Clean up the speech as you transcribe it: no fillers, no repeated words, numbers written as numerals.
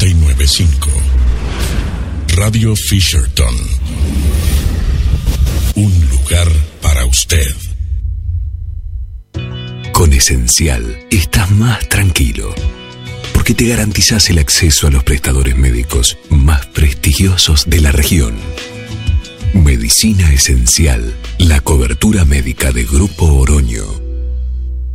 995. Radio Fisherton. Un lugar para usted. Con Esencial estás más tranquilo, porque te garantizás el acceso a los prestadores médicos más prestigiosos de la región. Medicina Esencial, la cobertura médica de Grupo Oroño.